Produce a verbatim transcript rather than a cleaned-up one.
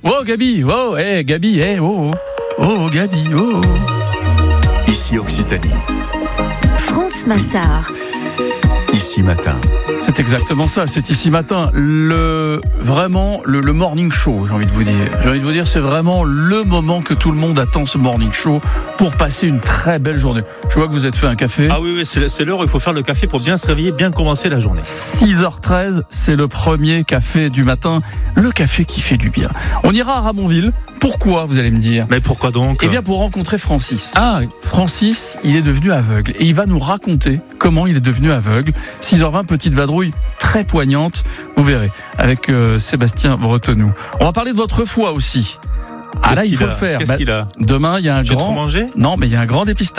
Oh Gabi, oh, eh hey, Gabi, eh hey, oh, oh, oh Gabi, oh. Ici Occitanie. France Massard. Ici Matin. C'est exactement ça, c'est Ici Matin, le vraiment le, le morning show, j'ai envie de vous dire. J'ai envie de vous dire, c'est vraiment le moment que tout le monde attend, ce morning show, pour passer une très belle journée. Je vois que vous êtes fait un café. Ah oui, oui, c'est, c'est l'heure où il faut faire le café pour bien se réveiller, bien commencer la journée. six heures treize, c'est le premier café du matin, le café qui fait du bien. On ira à Ramonville. Pourquoi, vous allez me dire ? Mais pourquoi donc ? Eh bien, pour rencontrer Francis. Ah, Francis, il est devenu aveugle et il va nous raconter comment il est devenu aveugle. six heures vingt, petite vadrouille très poignante, vous verrez, avec euh, Sébastien Bretonneau. On va parler de votre foi aussi. Ah qu'est-ce là, il qu'il faut a le faire. Qu'est-ce Bah, qu'il a demain, il y a un J'ai grand... trop mangé ? Non, mais il y a un grand dépistage.